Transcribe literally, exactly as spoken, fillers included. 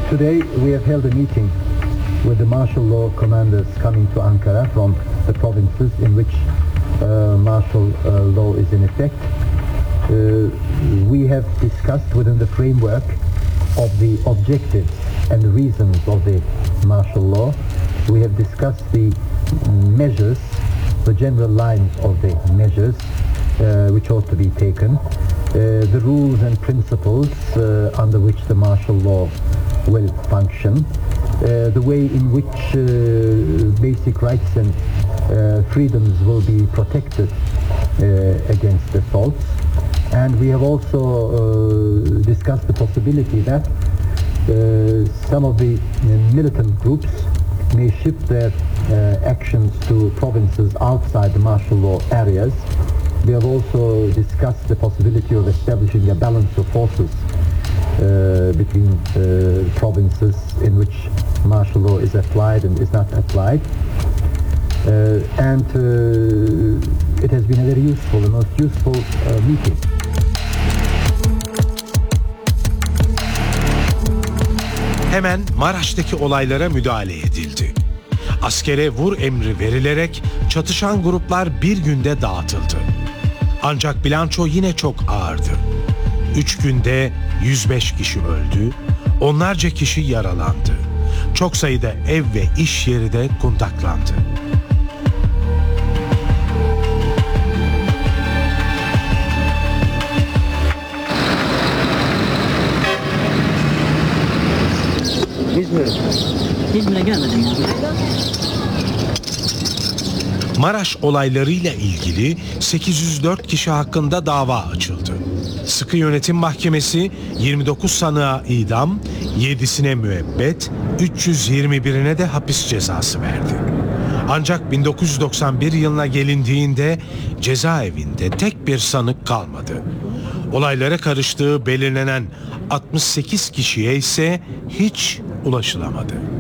Today we have held a meeting with the martial law commanders coming to Ankara from the provinces in which uh, martial uh, law is in effect. Uh, we have discussed within the framework of the objectives and the reasons of the martial law. We have discussed the measures, the general lines of the measures uh, which ought to be taken, uh, the rules and principles uh, under which the martial law will function, uh, the way in which uh, basic rights and uh, freedoms will be protected uh, against assaults. And we have also uh, discussed the possibility that uh, some of the uh, militant groups may shift their uh, actions to provinces outside the martial law areas. We have also discussed the possibility of establishing a balance of forces uh, between uh, provinces in which martial law is applied and is not applied. Uh, and uh, it has been a very useful, the most useful uh, meeting. Hemen Maraş'taki olaylara müdahale edildi. Askere vur emri verilerek çatışan gruplar bir günde dağıtıldı. Ancak bilanço yine çok ağırdı. Üç günde yüz beş kişi öldü, onlarca kişi yaralandı. Çok sayıda ev ve iş yeri de kundaklandı. İzmir. İzmir'e gelmedim ya. Maraş olaylarıyla ilgili sekiz yüz dört kişi hakkında dava açıldı. Sıkı Yönetim Mahkemesi yirmi dokuz sanığa idam, yedisine müebbet, üç yüz yirmi birine de hapis cezası verdi. Ancak bin dokuz yüz doksan bir yılına gelindiğinde cezaevinde tek bir sanık kalmadı. Olaylara karıştığı belirlenen altmış sekiz kişiye ise hiç ulaşılamadı.